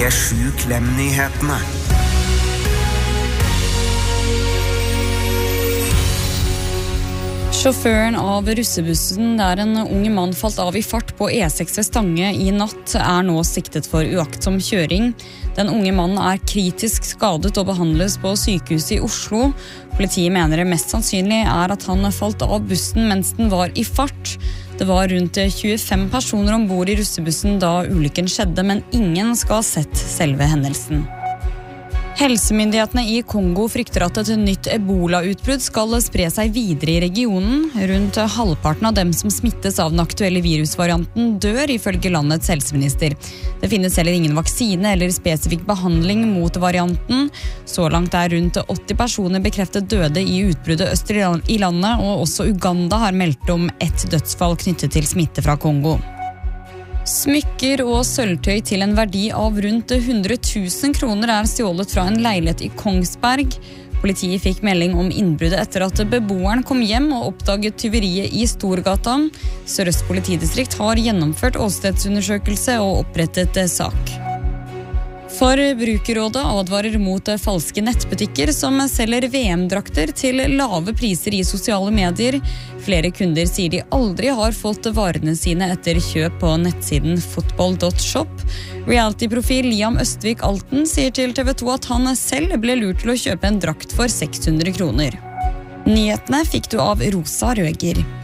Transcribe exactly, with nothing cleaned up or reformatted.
P sju Klem-nyhetene. Sjåføren av russebussen der en unge mann falt av i fart på E seks ved Stange i natt er nå siktet for uaktsom kjøring. Den unge mannen er kritisk skadet og behandles på sykehuset i Oslo. Politiet mener det mest sannsynlig er at han falt av bussen mens den var i fart. Det var rundt tjuefem personer ombord i russebussen da ulykken skjedde, men ingen skal ha sett selve hendelsen. Helsemyndighetene i Kongo frykter at et nytt ebola-utbrudd skal spre seg videre i regionen. Rundt halvparten av dem som smittes av den aktuelle virusvarianten dør, ifølge landets helseminister. Det finnes heller ingen vaksine eller spesifikk behandling mot varianten. Så langt er rundt åtti personer bekreftet døde i utbruddet øst i landet, og også Uganda har meldt om ett dødsfall knyttet til smitte fra Kongo. Smykker og sølvtøy til en verdi av rundt hundre tusen kroner er stjålet fra en leilighet i Kongsberg. Politiet fikk melding om innbruddet etter at beboeren kom hjem og oppdaget tyveriet i Storgata. Sør-Øst politidistrikt har gjennomført åstedsundersøkelse og opprettet sak. Forbrukerrådet advarer mot falske nettbutikker som selger V M-drakter til lave priser i sosiale medier. Flere kunder sier de aldri har fått varene sine etter kjøp på nettsiden football dot shop. Reality-profil Liam Østvik Alten sier til T V to at han selv ble lurt til å kjøpe en drakt for seks hundre kroner. Nyhetene fikk du av Rosa Røger.